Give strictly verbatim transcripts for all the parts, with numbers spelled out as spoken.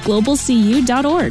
global c u dot org.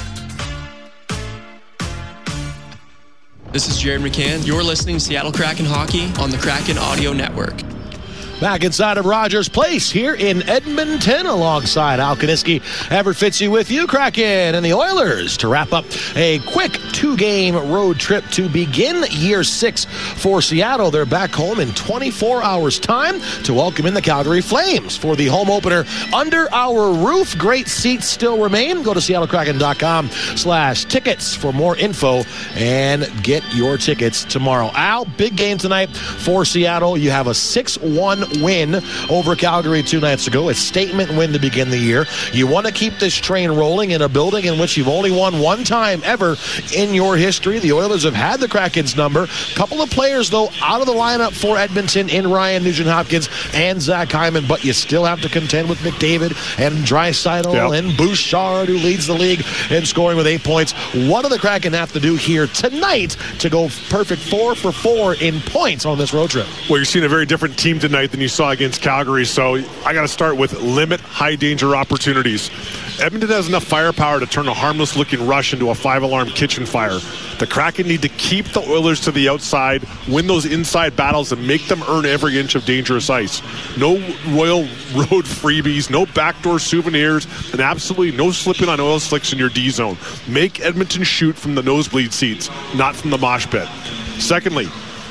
This is Jared McCann. You're listening to Seattle Kraken Hockey on the Kraken Audio Network. Back inside of Rogers Place here in Edmonton alongside Al Kaniski. Everett Fitzy with you, Kraken and the Oilers to wrap up a quick two-game road trip to begin year six for Seattle. They're back home in twenty-four hours' time to welcome in the Calgary Flames for the home opener under our roof. Great seats still remain. Go to seattlekraken.com slash tickets for more info and get your tickets tomorrow. Al, big game tonight for Seattle. You have a six one win over Calgary two nights ago. A statement win to begin the year. You want to keep this train rolling in a building in which you've only won one time ever in your history. The Oilers have had the Kraken's number. A couple of players, though, out of the lineup for Edmonton in Ryan Nugent-Hopkins and Zach Hyman, but you still have to contend with McDavid and Draisaitl yep. and Bouchard, who leads the league in scoring with eight points. What do the Kraken have to do here tonight to go perfect four for four in points on this road trip? Well, you're seeing a very different team tonight than you saw against Calgary, so I got to start with limit high-danger opportunities. Edmonton has enough firepower to turn a harmless-looking rush into a five-alarm kitchen fire. The Kraken need to keep the Oilers to the outside, win those inside battles, and make them earn every inch of dangerous ice. No Royal Road freebies, no backdoor souvenirs, and absolutely no slipping on oil slicks in your D zone. Make Edmonton shoot from the nosebleed seats, not from the mosh pit. Secondly,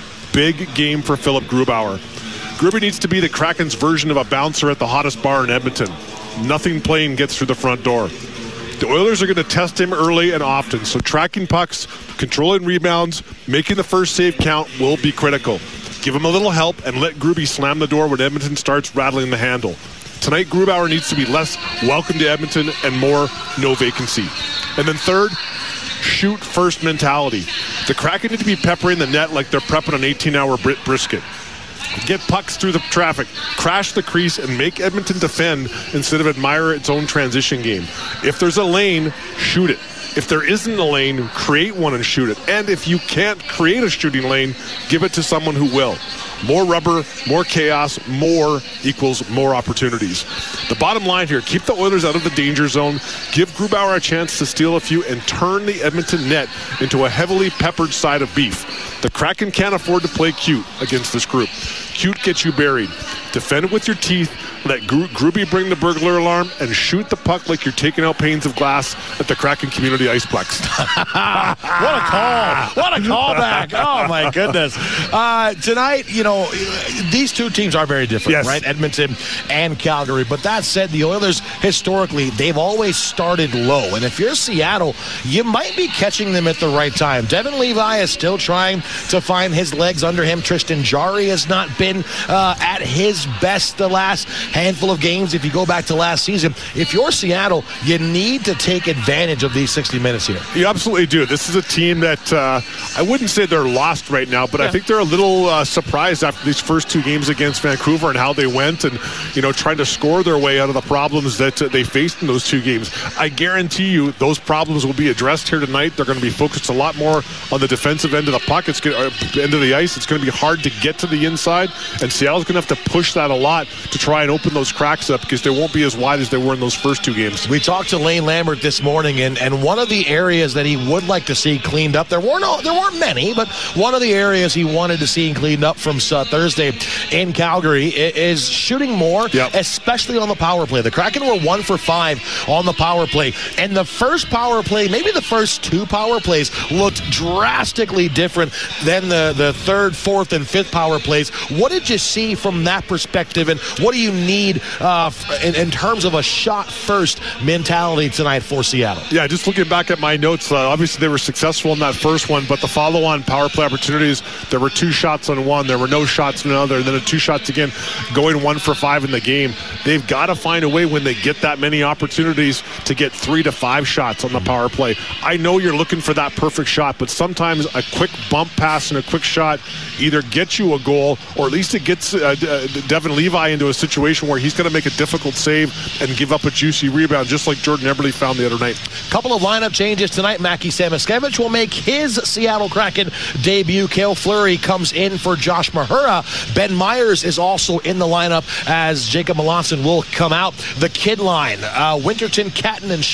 big game for Philip Grubauer. Gruby needs to be the Kraken's version of a bouncer at the hottest bar in Edmonton. Nothing plain gets through the front door. The Oilers are going to test him early and often, so tracking pucks, controlling rebounds, making the first save count will be critical. Give him a little help and let Gruby slam the door when Edmonton starts rattling the handle. Tonight, Grubauer needs to be less welcome to Edmonton and more no vacancy. And then third, shoot first mentality. The Kraken need to be peppering the net like they're prepping an eighteen-hour brisket. Get pucks through the traffic, crash the crease, and make Edmonton defend instead of admire its own transition game. If there's a lane, shoot it. If there isn't a lane, create one and shoot it. And if you can't create a shooting lane, give it to someone who will. More rubber, more chaos, more equals more opportunities. The bottom line here, keep the Oilers out of the danger zone, give Grubauer a chance to steal a few, and turn the Edmonton net into a heavily peppered side of beef. The Kraken can't afford to play cute against this group. Cute gets you buried. Defend it with your teeth, let Gro- Gruby bring the burglar alarm, and shoot the puck like you're taking out panes of glass at the Kraken Community Iceplex. What a call. What a callback. Oh, my goodness. Uh, tonight, you know, these two teams are very different, yes. right? Edmonton and Calgary. But that said, the Oilers, historically, they've always started low. And if you're Seattle, you might be catching them at the right time. Devin Levi is still trying to find his legs under him. Tristan Jarry has not been uh, at his best the last handful of games. If you go back to last season, if you're Seattle, you need to take advantage of these sixty minutes here. You absolutely do. This is a team that uh, I wouldn't say they're lost right now, but yeah. I think they're a little uh, surprised after these first two games against Vancouver and how they went, and you know, trying to score their way out of the problems that uh, they faced in those two games. I guarantee you those problems will be addressed here tonight. They're going to be focused a lot more on the defensive end of the puck. It's going to, end of the ice. It's going to be hard to get to the inside, and Seattle's going to have to push that a lot to try and open those cracks up, because they won't be as wide as they were in those first two games. We talked to Lane Lambert this morning, and, and one of the areas that he would like to see cleaned up, there weren't no, there weren't many, but one of the areas he wanted to see cleaned up from uh, Thursday in Calgary is shooting more, yep. especially on the power play. The Kraken were one for five on the power play, and the first power play, maybe the first two power plays, looked drastically different than the, the third, fourth, and fifth power plays. What did you see from that perspective, and what do you need uh, in, in terms of a shot-first mentality tonight for Seattle? Yeah, just looking back at my notes, uh, obviously they were successful in that first one, but the follow-on power play opportunities, there were two shots on one, there were no shots on another, and then two shots again, going one for five in the game. They've got to find a way when they get that many opportunities to get three to five shots on the power play. I know you're looking for that perfect shot, but sometimes a quick bump pass and a quick shot either gets you a goal, or at least it gets uh, Devin Levi into a situation where he's going to make a difficult save and give up a juicy rebound, just like Jordan Eberle found the other night. Couple of lineup changes tonight. Mackie Samoskevich will make his Seattle Kraken debut. Cale Fleury comes in for Josh Mahura. Ben Myers is also in the lineup as Jacob Melanson will come out. The kid line, uh, Winterton, Catton, and